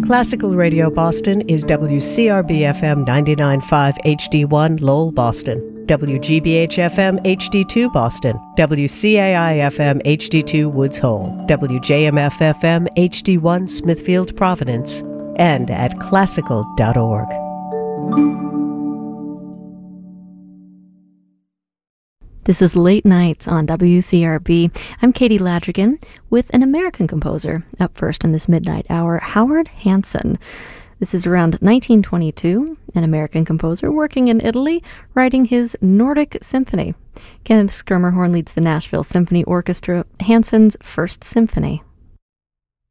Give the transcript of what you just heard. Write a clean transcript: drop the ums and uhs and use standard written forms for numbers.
Classical Radio Boston is WCRB-FM 99.5 HD1 Lowell, Boston, WGBH-FM HD2 Boston, WCAI-FM HD2 Woods Hole, WJMF-FM HD1 Smithfield, Providence, and at classical.org. This is Late Nights on WCRB. I'm Katie Ladrigan with an American composer. Up first in this midnight hour, Howard Hanson. This is around 1922, an American composer working in Italy, writing his Nordic Symphony. Kenneth Schermerhorn leads the Nashville Symphony Orchestra, Hanson's First Symphony.